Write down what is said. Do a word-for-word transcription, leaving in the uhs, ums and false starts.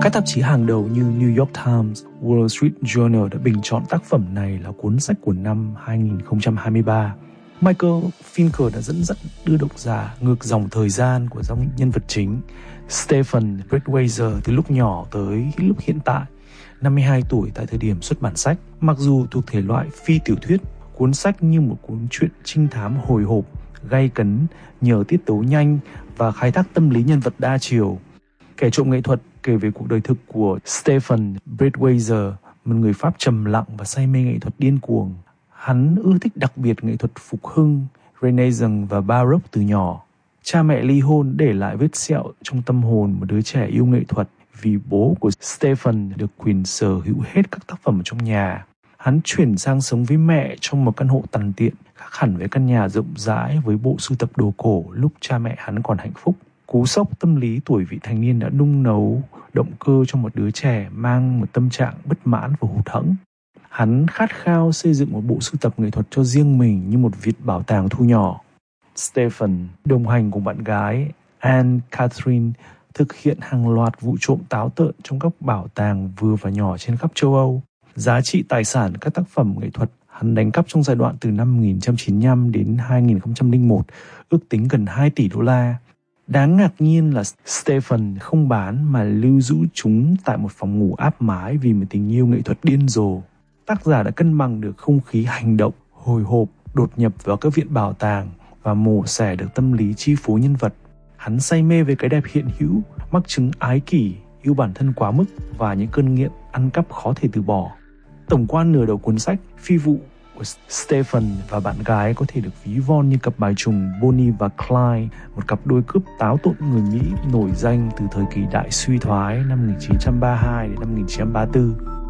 Các tạp chí hàng đầu như New York Times, Wall Street Journal đã bình chọn tác phẩm này là cuốn sách của năm hai không hai ba. Michael Finker đã dẫn dắt đưa độc giả ngược dòng thời gian của dòng nhân vật chính Stephen Breitweiser từ lúc nhỏ tới lúc hiện tại, năm mươi hai tuổi tại thời điểm xuất bản sách. Mặc dù thuộc thể loại phi tiểu thuyết, cuốn sách như một cuốn truyện trinh thám hồi hộp, gay cấn nhờ tiết tấu nhanh và khai thác tâm lý nhân vật đa chiều. Kẻ trộm nghệ thuật kể về cuộc đời thực của Stephen Breitweiser, một người Pháp trầm lặng và say mê nghệ thuật điên cuồng. Hắn ưa thích đặc biệt nghệ thuật phục hưng, Renaissance và Baroque từ nhỏ. Cha mẹ ly hôn để lại vết sẹo trong tâm hồn một đứa trẻ yêu nghệ thuật, vì bố của Stephen được quyền sở hữu hết các tác phẩm trong nhà. Hắn chuyển sang sống với mẹ trong một căn hộ tằn tiện, khác hẳn với căn nhà rộng rãi với bộ sưu tập đồ cổ lúc cha mẹ hắn còn hạnh phúc. Cú sốc tâm lý tuổi vị thành niên đã nung nấu động cơ cho một đứa trẻ mang một tâm trạng bất mãn và hụt hẫng. Hắn khát khao xây dựng một bộ sưu tập nghệ thuật cho riêng mình như một viện bảo tàng thu nhỏ. Stephen đồng hành cùng bạn gái Anne Catherine thực hiện hàng loạt vụ trộm táo tợn trong các bảo tàng vừa và nhỏ trên khắp châu Âu. Giá trị tài sản các tác phẩm nghệ thuật hắn đánh cắp trong giai đoạn từ năm một nghìn chín trăm chín mươi lăm đến hai nghìn không trăm lẻ một ước tính gần hai tỷ đô la. Đáng ngạc nhiên là Stephen không bán mà lưu giữ chúng tại một phòng ngủ áp mái vì một tình yêu nghệ thuật điên rồ. Tác giả đã cân bằng được không khí hành động, hồi hộp, đột nhập vào các viện bảo tàng và mổ xẻ được tâm lý chi phối nhân vật. Hắn say mê với cái đẹp hiện hữu, mắc chứng ái kỷ, yêu bản thân quá mức và những cơn nghiện ăn cắp khó thể từ bỏ. Tổng quan nửa đầu cuốn sách, phi vụ của Stephen và bạn gái có thể được ví von như cặp bài trùng Bonnie và Clyde, một cặp đôi cướp táo tợn người Mỹ nổi danh từ thời kỳ đại suy thoái năm một nghìn chín trăm ba mươi hai đến năm một nghìn chín trăm ba mươi tư.